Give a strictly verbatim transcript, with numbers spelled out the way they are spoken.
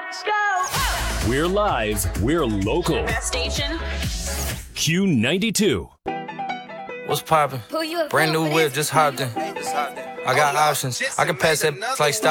We're live. We're local. Best station. Q ninety-two. What's poppin'? Brand new whip, just hopped in. I got options. I can pass that like stop.